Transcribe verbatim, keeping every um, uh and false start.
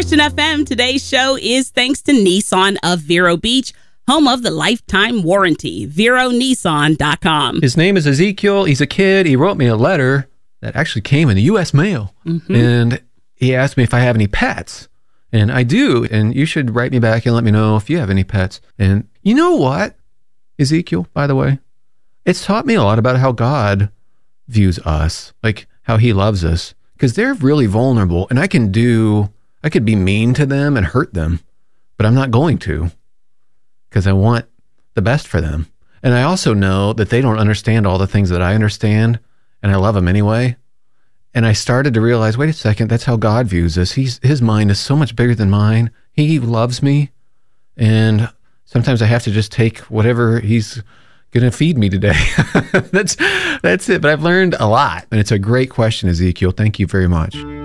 Christian F M. Today's show is thanks to Nissan of Vero Beach, home of the lifetime warranty. Vero Nissan dot com. His name is Ezekiel. He's a kid. He wrote me a letter that actually came in the U S mail. Mm-hmm. And he asked me if I have any pets. And I do. And you should write me back and let me know if you have any pets. And you know what, Ezekiel, by the way? It's taught me a lot about how God views us, like how he loves us. Because they're really vulnerable. And I can do, I could be mean to them and hurt them. But I'm not going to. Because I want the best for them. And I also know that they don't understand all the things that I understand. And I love them anyway. And I started to realize, wait a second, that's how God views us. He's, his mind is so much bigger than mine. He loves me. And sometimes I have to just take whatever he's going to feed me today. that's, that's it. But I've learned a lot. And it's a great question, Ezekiel. Thank you very much.